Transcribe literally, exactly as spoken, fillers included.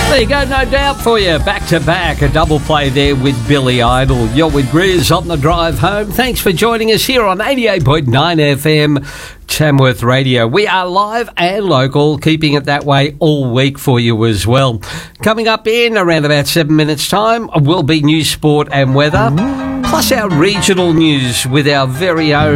There you go, no doubt for you. Back to back, a double play there with Billy Idol. You're with Grizz on the drive home. Thanks for joining us here on eighty-eight point nine F M, Tamworth Radio. We are live and local, keeping it that way all week for you as well. Coming up in around about seven minutes' time will be news, sport and weather, plus our regional news with our very own